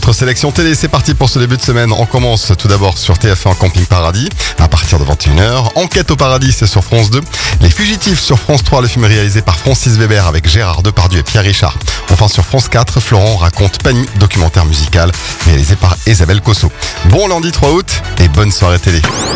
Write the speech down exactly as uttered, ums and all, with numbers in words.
Votre sélection télé, c'est parti pour ce début de semaine. On commence tout d'abord sur T F un Camping Paradis à partir de vingt et une heures. Enquête au paradis, c'est sur France deux. Les Fugitifs sur France trois, le film réalisé par Francis Weber avec Gérard Depardieu et Pierre Richard. Enfin sur France quatre, Florent raconte Pani, documentaire musical réalisé par Isabelle Cosso. Bon lundi trois août et bonne soirée télé.